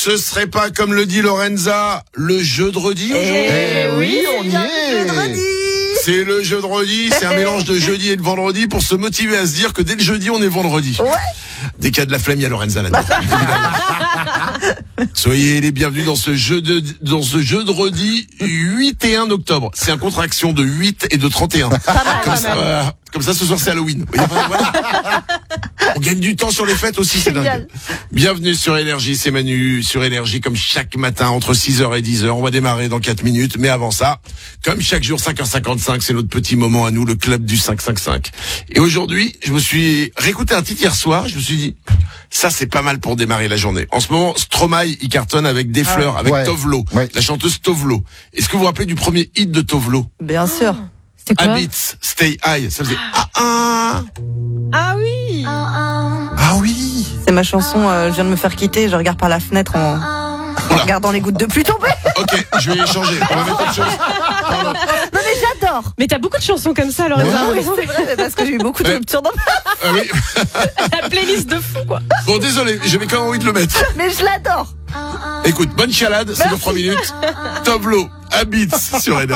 Ce serait pas, comme le dit Lorenza, le jeudi aujourd'hui? Oui, on y est. C'est le jeudi, c'est un mélange de jeudi et de vendredi pour se motiver à se dire que dès le jeudi, on est vendredi. Ouais. Dès qu'il y a de la flemme, il y a Lorenza là-dedans. Soyez les bienvenus dans ce jeudi 8 et 1 octobre. C'est un contraction de 8 et de 31. Comme ça, ce soir, c'est Halloween. Voilà. On gagne du temps sur les fêtes aussi, c'est dingue. Bienvenue sur Énergie, c'est Manu sur Énergie, comme chaque matin, entre 6h et 10h. On va démarrer dans 4 minutes, mais avant ça, comme chaque jour, 5h55, c'est notre petit moment à nous, le club du 555. Et aujourd'hui, je me suis réécouté un titre hier soir, je me suis dit, ça c'est pas mal pour démarrer la journée. En ce moment, Stromae, il cartonne avec Des Fleurs, avec Tovlo, la chanteuse Tovlo. Est-ce que vous vous rappelez du premier hit de Tovlo? Bien sûr. C'était quoi? Habits, Stay High, ça faisait ah oui. Ah oui. C'est ma chanson, je viens de me faire quitter, je regarde par la fenêtre en regardant les gouttes de pluie tomber. Ok, je vais changer. On va mettre autre chose. Non mais j'adore. Mais t'as beaucoup de chansons comme ça, Lorenza. Oui, c'est vrai, mais parce que j'ai eu beaucoup de ruptures dans Ah oui. La playlist de fou, quoi. Bon, désolé, j'avais quand même envie de le mettre. mais je l'adore. Écoute, bonne chialade, c'est dans 3 minutes. Tovlo, Habits sur Énergie.